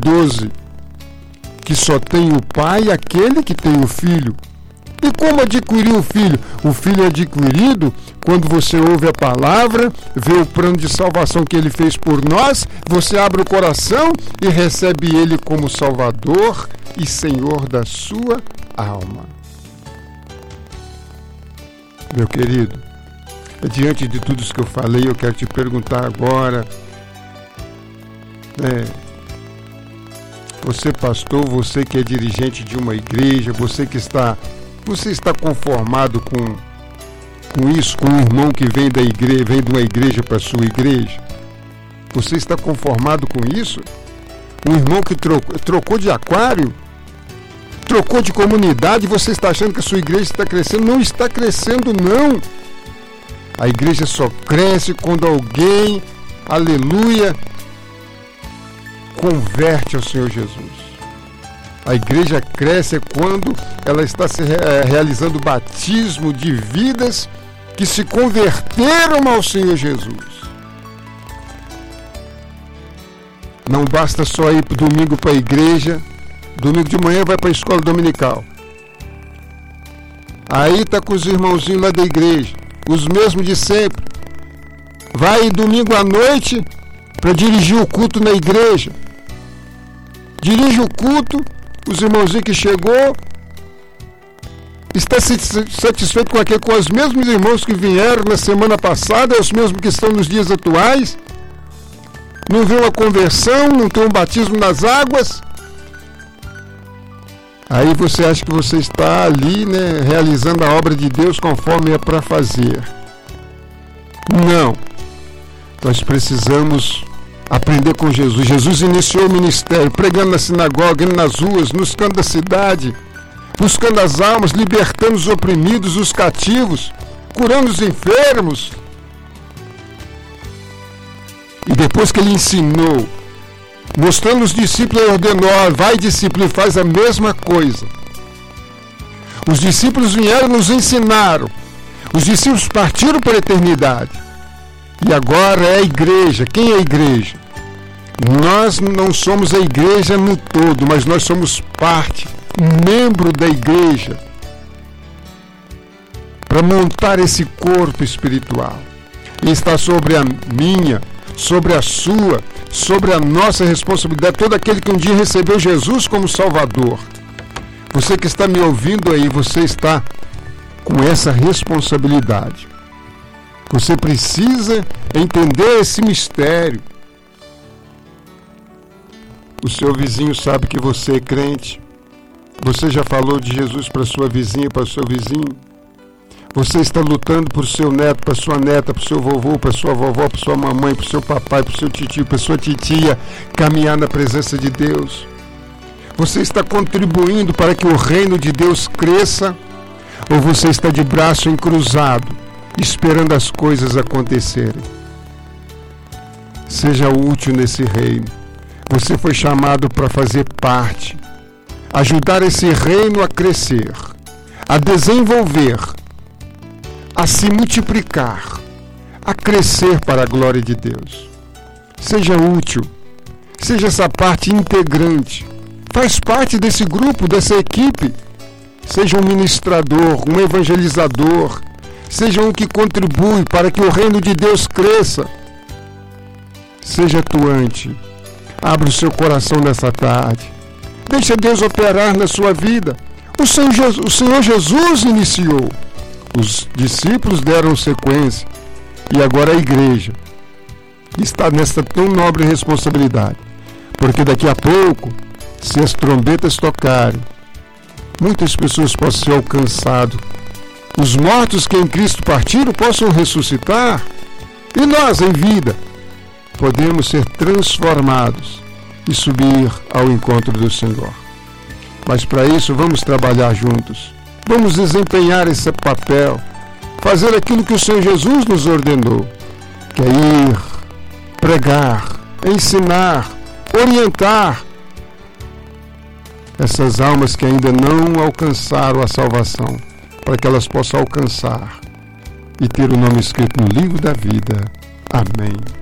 12, que só tem o Pai aquele que tem o Filho. E como adquirir o Filho? O Filho é adquirido quando você ouve a palavra, vê o plano de salvação que Ele fez por nós, você abre o coração e recebe Ele como Salvador e Senhor da sua alma. Meu querido, diante de tudo isso que eu falei, eu quero te perguntar agora, você pastor, você que é dirigente de uma igreja, você está conformado com isso, com um irmão que vem de uma igreja para a sua igreja? Você está conformado com isso? Um irmão que trocou de aquário, trocou de comunidade, você está achando que a sua igreja está crescendo? Não está crescendo, não. A igreja só cresce quando alguém, aleluia, converte ao Senhor Jesus. A igreja cresce quando ela está realizando o batismo de vidas que se converteram ao Senhor Jesus. Não basta só ir domingo para a igreja, domingo de manhã vai para a escola dominical. Aí está com os irmãozinhos lá da igreja, os mesmos de sempre. Vai domingo à noite para dirigir o culto na igreja. Dirige o culto, os irmãozinhos que chegou, está satisfeito com os mesmos irmãos que vieram na semana passada, os mesmos que estão nos dias atuais, não vê uma conversão, não tem um batismo nas águas. Aí você acha que você está ali, realizando a obra de Deus conforme é para fazer. Não. Nós precisamos aprender com Jesus. Jesus iniciou o ministério, pregando na sinagoga, indo nas ruas, nos cantos da cidade, buscando as almas, libertando os oprimidos, os cativos, curando os enfermos. E depois que ele ensinou, mostrando os discípulos, ele ordenou: vai, discípulo, e faz a mesma coisa. Os discípulos vieram, nos ensinaram. Os discípulos partiram para a eternidade. E agora é a igreja. Quem é a igreja? Nós não somos a igreja no todo, mas nós somos parte, membro da igreja, para montar esse corpo espiritual. E está sobre a minha, sobre a sua, sobre a nossa responsabilidade, todo aquele que um dia recebeu Jesus como Salvador. Você que está me ouvindo aí, você está com essa responsabilidade. Você precisa entender esse mistério. O seu vizinho sabe que você é crente. Você já falou de Jesus para sua vizinha, para o seu vizinho. Você está lutando por seu neto, para sua neta, para o seu vovô, para sua vovó, para sua mamãe, para o seu papai, para o seu titio, para sua titia, caminhar na presença de Deus. Você está contribuindo para que o reino de Deus cresça, ou você está de braço encruzado, esperando as coisas acontecerem? Seja útil nesse reino. Você foi chamado para fazer parte, ajudar esse reino a crescer, a desenvolver, a se multiplicar, a crescer para a glória de Deus. Seja útil, seja essa parte integrante, faz parte desse grupo, dessa equipe. Seja um ministrador, um evangelizador, seja um que contribui para que o reino de Deus cresça. Seja atuante. Abra o seu coração nessa tarde. Deixa Deus operar na sua vida. O Senhor Jesus iniciou. Os discípulos deram sequência. E agora a igreja está nessa tão nobre responsabilidade. Porque daqui a pouco, se as trombetas tocarem, muitas pessoas possam ser alcançadas. Os mortos que em Cristo partiram possam ressuscitar. E nós, em vida, podemos ser transformados e subir ao encontro do Senhor. Mas para isso vamos trabalhar juntos. Vamos desempenhar esse papel, fazer aquilo que o Senhor Jesus nos ordenou, que é ir, pregar, ensinar, orientar essas almas que ainda não alcançaram a salvação, para que elas possam alcançar e ter o nome escrito no livro da vida. Amém.